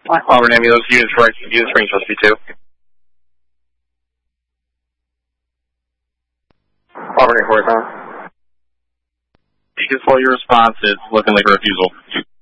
Auburn ambulance, units range must be 2. Auburn 4,000. You can follow your response. It's looking like a refusal.